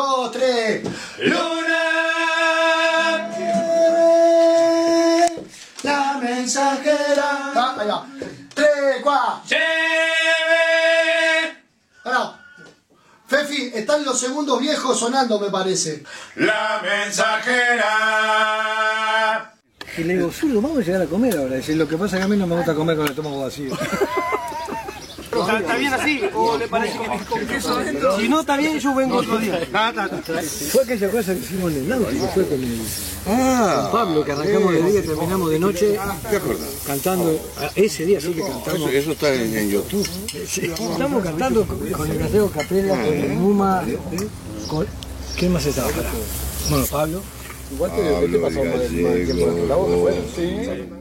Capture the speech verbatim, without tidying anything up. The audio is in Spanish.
dos, tres. Luna, la mensajera. Ah, ahí va. Tres, cuatro. lleve Ahora. Fefi, están los segundos viejos sonando, me parece. la mensajera. Y le digo, Zurdo, vamos a llegar a comer ahora. Dice, lo que pasa es que a mí no me gusta comer con el estómago vacío. ¿Está, está bien así? ¿O le parece que con queso adentro? Si no está bien, yo vengo otro día. Ah, está, está. Fue aquella cosa que hicimos en el náutico, fue con, el, Ah, con Pablo, que arrancamos de día y terminamos de noche ¿te acordás? cantando. Ese día sí que cantamos. Eso, eso está en, en YouTube. Sí, estamos cantando con, con el Gallego Capella, con el Numa, con... ¿Quién más estaba? Bueno, Pablo. Pablo, el Gallego. Sí.